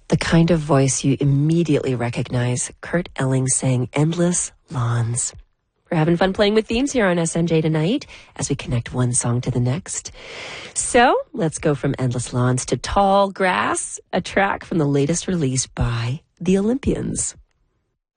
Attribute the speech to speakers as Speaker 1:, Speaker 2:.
Speaker 1: The kind of voice you immediately recognize. Kurt Elling sang Endless Lawns. We're having fun playing with themes here on SNJ tonight as we connect one song to the next. So let's go from Endless Lawns to Tall Grass, a track from the latest release by The Olympians.